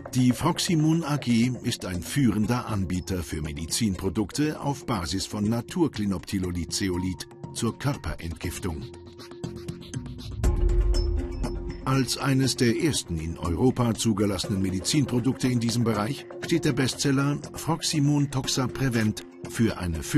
Die Froximune AG ist ein führender Anbieter für Medizinprodukte auf Basis von Naturklinoptilolid-Zeolit zur Körperentgiftung. Als eines der ersten in Europa zugelassenen Medizinprodukte in diesem Bereich steht der Bestseller Froximune Toxa Prevent für eine